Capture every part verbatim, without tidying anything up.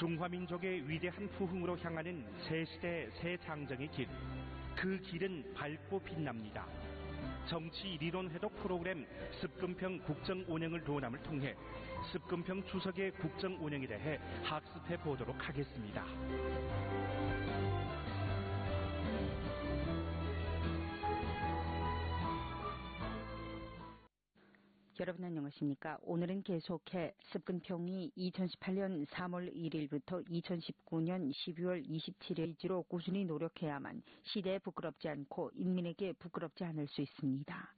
중화민족의 위대한 부흥으로 향하는 새 시대 새 장정의 길. 그 길은 밝고 빛납니다. 정치 리론 해독 프로그램 습근평 국정 운영을 도남을 통해 습근평 주석의 국정 운영에 대해 학습해 보도록 하겠습니다. 여러분 안녕하십니까? 오늘은 계속해 습근평이 이천십팔년 삼월 일일부터 이천십구년 십이월 이십칠일까지로 꾸준히 노력해야만 시대에 부끄럽지 않고 인민에게 부끄럽지 않을 수 있습니다.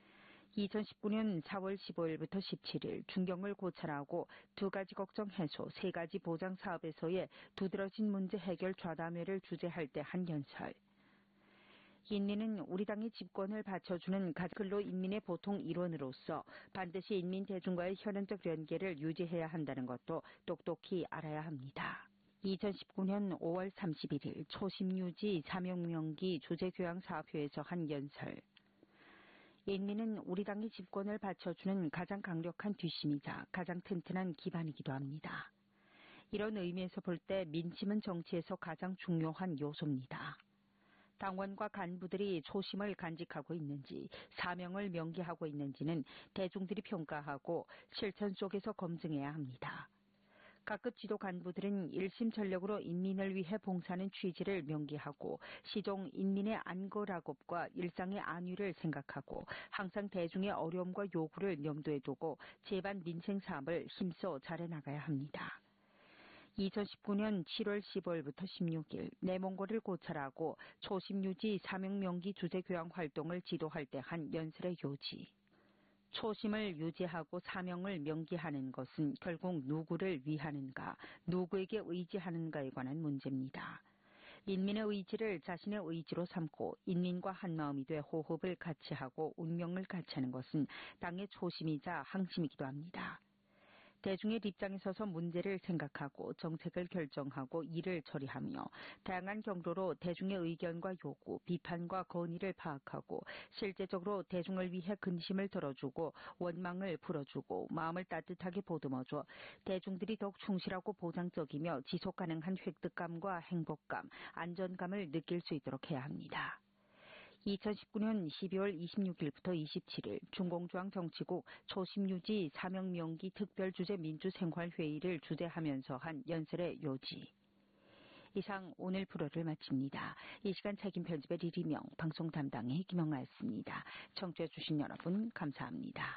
이천십구년 사월 십오일부터 십칠일 중경을 고찰하고 두 가지 걱정 해소, 세 가지 보장 사업에서의 두드러진 문제 해결 좌담회를 주재할 때 한 연설. 인민은 우리 당의 집권을 받쳐주는 가장글로 인민의 보통 일원으로서 반드시 인민 대중과의 혈연적 연계를 유지해야 한다는 것도 똑똑히 알아야 합니다. 이천십구년 오월 삼십일일 초심유지 사명명기 주제교양사업회에서 한 연설. 인민은 우리 당의 집권을 받쳐주는 가장 강력한 뒷심이자 가장 튼튼한 기반이기도 합니다. 이런 의미에서 볼 때 민심은 정치에서 가장 중요한 요소입니다. 당원과 간부들이 초심을 간직하고 있는지 사명을 명기하고 있는지는 대중들이 평가하고 실천 속에서 검증해야 합니다. 각급 지도 간부들은 일심전력으로 인민을 위해 봉사하는 취지를 명기하고 시종 인민의 안거락업과 일상의 안위를 생각하고 항상 대중의 어려움과 요구를 염두에 두고 제반 민생 사업을 힘써 잘해나가야 합니다. 이천십구년 칠월 십오일부터 십육일 내몽골을 고찰하고 초심유지 사명명기 주제교양 활동을 지도할 때 한 연설의 요지. 초심을 유지하고 사명을 명기하는 것은 결국 누구를 위하는가, 누구에게 의지하는가에 관한 문제입니다. 인민의 의지를 자신의 의지로 삼고 인민과 한마음이 돼 호흡을 같이 하고 운명을 같이 하는 것은 당의 초심이자 항심이기도 합니다. 대중의 입장에 서서 문제를 생각하고 정책을 결정하고 일을 처리하며 다양한 경로로 대중의 의견과 요구, 비판과 건의를 파악하고 실제적으로 대중을 위해 근심을 들어주고 원망을 풀어주고 마음을 따뜻하게 보듬어줘 대중들이 더욱 충실하고 보장적이며 지속가능한 획득감과 행복감, 안전감을 느낄 수 있도록 해야 합니다. 이천십구년 십이월 이십육일부터 이십칠일 중공중앙정치국 초심유지 사명명기 특별주재 민주생활회의를 주재하면서 한 연설의 요지. 이상 오늘 프로를 마칩니다. 이 시간 책임 편집의 리리명, 방송 담당의 김영라였습니다. 청취해 주신 여러분 감사합니다.